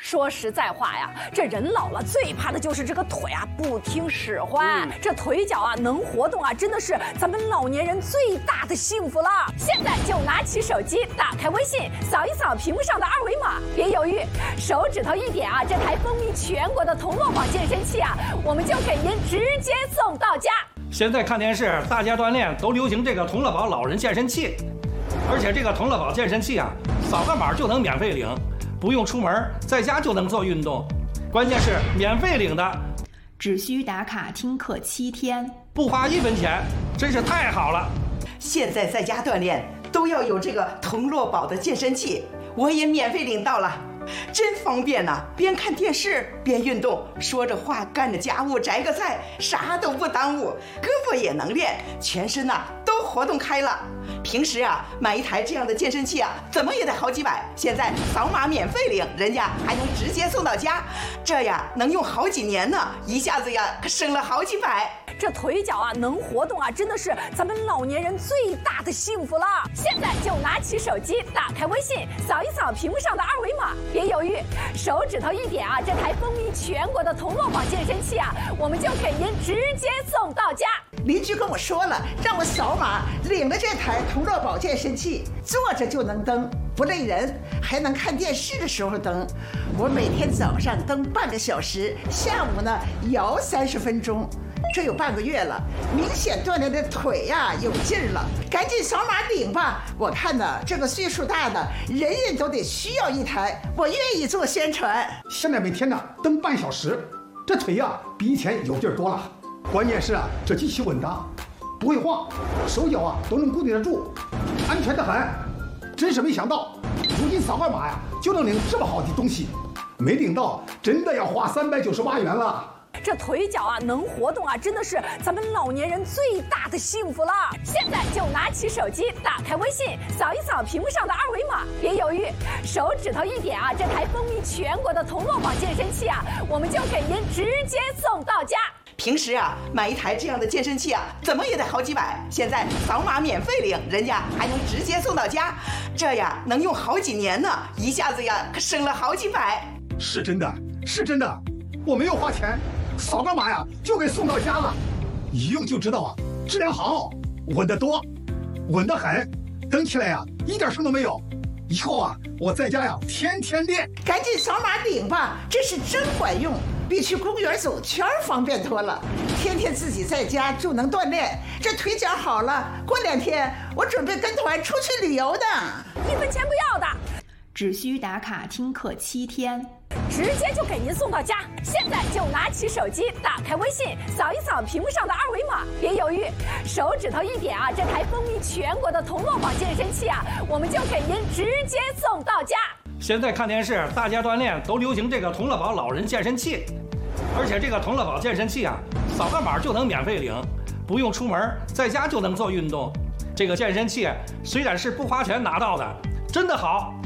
说实在话呀，这人老了最怕的就是这个腿啊不听使唤。这腿脚啊能活动啊，真的是咱们老年人最大的幸福了。现在就拿起手机，打开微信，扫一扫屏幕上的二维码，别犹豫，手指头一点啊，这台风靡全国的童乐宝健身器啊，我们就给您直接送到家。 现在看电视，大家锻炼都流行这个童乐宝老人健身器，而且这个童乐宝健身器啊，扫个码就能免费领。不用出门，在家就能做运动，关键是免费领的， 只需打卡听课7天， 不花1分钱，真是太好了。 现在在家锻炼都要有这个童乐宝的健身器，我也免费领到了，真方便呐！边看电视边运动，说着话干着家务，摘个菜，啥都不耽误，胳膊也能练，全身呐都活动开了。平时啊买一台这样的健身器啊，怎么也得好几百，现在扫码免费领，人家还能直接送到家，这呀能用好几年呢，一下子呀可省了好几百。 这腿脚啊能活动啊，真的是咱们老年人最大的幸福了。现在就拿起手机，打开微信，扫一扫屏幕上的二维码，别犹豫，手指头一点啊，这台风靡全国的童乐宝健身器啊，我们就给您直接送到家。 邻居跟我说了，让我扫码领了这台童乐宝健身器，坐着就能蹬，不累人，还能看电视的时候蹬。我每天早上蹬半个小时，下午呢摇30分钟。这有半个月了，明显锻炼的腿呀有劲儿了，赶紧扫码领吧！我看呢，这个岁数大的人人都得需要一台，我愿意做宣传。 现在每天呢蹬半小时，这腿呀比以前有劲儿多了。关键是啊，这机器稳当，不会晃，手脚啊都能固定得住，安全得很。真是没想到，如今扫个码呀就能领这么好的东西，没领到真的要花398元了。 这腿脚啊能活动啊，真的是咱们老年人最大的幸福了。现在就拿起手机，打开微信，扫一扫屏幕上的二维码，别犹豫，手指头一点啊，这台风靡全国的童乐宝健身器啊，我们就给您直接送到家。 平时啊买一台这样的健身器啊，怎么也得好几百，现在扫码免费领，人家还能直接送到家，这呀能用好几年呢，一下子呀可省了好几百。 是真的，是真的，我没有花钱，扫个码呀就给送到家了，一用就知道啊，质量好，稳得多，稳得很，蹬起来呀一点声都没有。以后啊我在家呀天天练。 赶紧扫码领吧，这是真管用，比去公园走圈方便多了。天天自己在家就能锻炼，这腿脚好了，过2天我准备跟团出去旅游的 ，1分钱不要的， 只需打卡听课7天， 直接就给您送到家。现在就拿起手机，打开微信，扫一扫屏幕上的二维码，别犹豫，手指头一点啊，这台风靡全国的童乐宝健身器啊，我们就给您直接送到家。 现在看电视，大家锻炼都流行这个童乐宝老人健身器，而且这个童乐宝健身器啊，扫个码就能免费领，不用出门，在家就能做运动。这个健身器虽然是不花钱拿到的，真的好。